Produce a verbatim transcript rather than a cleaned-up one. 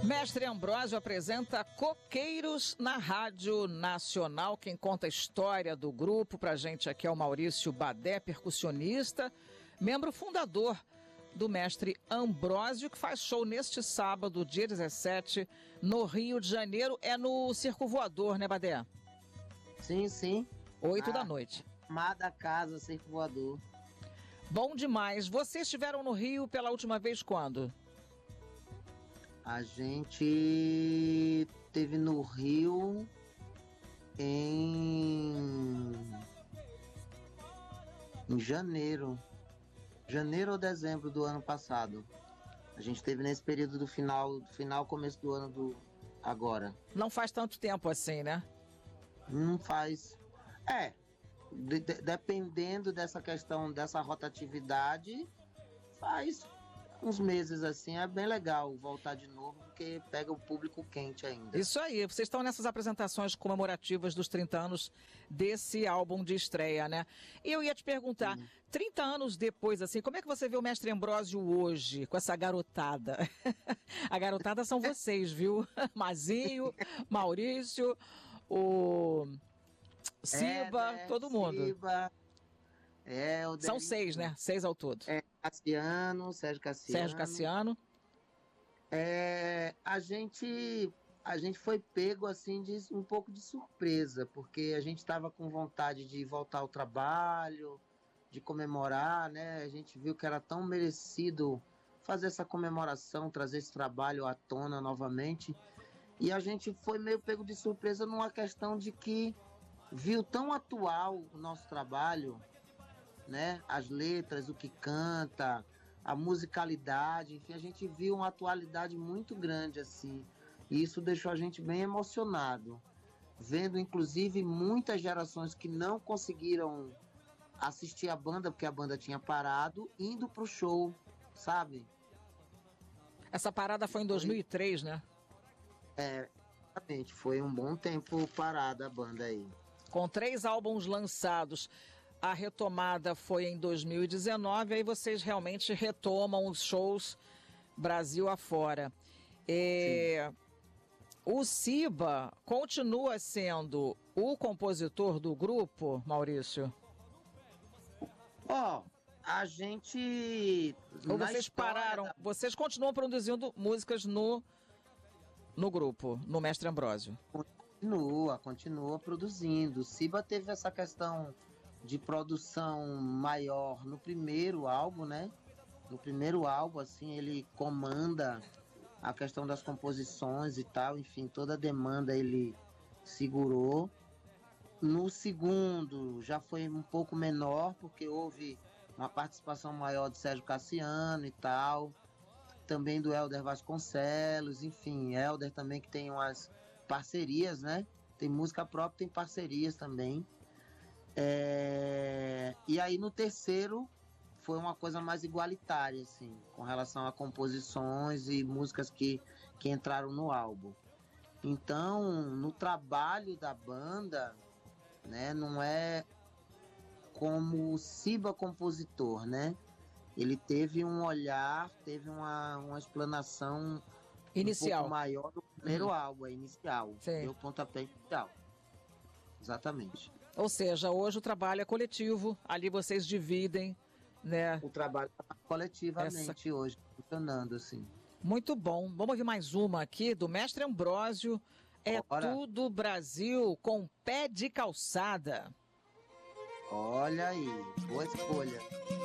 Mestre Ambrósio apresenta Coqueiros na Rádio Nacional. Quem conta a história do grupo pra gente aqui é o Maurício Badé, percussionista, membro fundador do Mestre Ambrósio, que faz show neste sábado, dia dezessete, no Rio de Janeiro. É no Circo Voador, né, Badé? Sim, sim. Oito ah, da noite. Amada casa, Circo Voador. Bom demais. Vocês estiveram no Rio pela última vez quando? A gente teve no Rio em, em janeiro. Janeiro ou dezembro do ano passado. A gente teve nesse período do final, final começo do ano do agora. Não faz tanto tempo assim, né? Não faz. É, de, de, dependendo dessa questão, dessa rotatividade, faz uns meses assim. É bem legal voltar de novo, porque pega o público quente ainda. Isso aí, vocês estão nessas apresentações comemorativas dos trinta anos desse álbum de estreia, né? E eu ia te perguntar, Sim. trinta anos depois, assim, como é que você vê o Mestre Ambrósio hoje, com essa garotada? A garotada são vocês, viu? Mazinho, Maurício, o Siba, é, todo mundo. Siba, é, o São seis, né? Seis ao todo. É, Cassiano, Sérgio Cassiano. Sérgio Cassiano. É, a gente a gente foi pego assim de um pouco de surpresa, porque a gente estava com vontade de voltar ao trabalho, de comemorar, né? A gente viu que era tão merecido fazer essa comemoração, trazer esse trabalho à tona novamente. E a gente foi meio pego de surpresa numa questão de que viu tão atual o nosso trabalho, né? As letras, o que canta, a musicalidade, enfim, a gente viu uma atualidade muito grande assim. E isso deixou a gente bem emocionado, vendo inclusive muitas gerações que não conseguiram assistir a banda porque a banda tinha parado, indo pro show, sabe? Essa parada foi em dois mil e três, né? É, exatamente, foi um bom tempo parada a banda aí. Com três álbuns lançados, a retomada foi em dois mil e dezenove, aí vocês realmente retomam os shows Brasil afora. É, o Siba continua sendo o compositor do grupo, Maurício? Ó, oh, a gente... Ou vocês pararam, da... vocês continuam produzindo músicas no, no grupo, no Mestre Ambrósio? Continua, continua produzindo. O Siba teve essa questão de produção maior no primeiro álbum, né? No primeiro álbum, assim, ele comanda a questão das composições e tal, enfim, toda a demanda ele segurou. No segundo já foi um pouco menor, porque houve uma participação maior de Sérgio Cassiano e tal, também do Hélder Vasconcelos, enfim, Hélder também que tem umas parcerias, né? Tem música própria, tem parcerias também. É... E aí no terceiro foi uma coisa mais igualitária, assim, com relação a composições e músicas que, que entraram no álbum. Então, no trabalho da banda, né, não é como o Siba compositor, né? Ele teve um olhar, teve uma, uma explanação inicial, um pouco maior do primeiro uhum. álbum, inicial. Sim. Deu pontapé inicial. Exatamente. Ou seja, hoje o trabalho é coletivo, ali vocês dividem, né? O trabalho é coletivamente Essa... hoje, funcionando assim. Muito bom. Vamos ouvir mais uma aqui do Mestre Ambrósio. É Bora. Tudo Brasil com Pé de Calçada. Olha aí, boa escolha.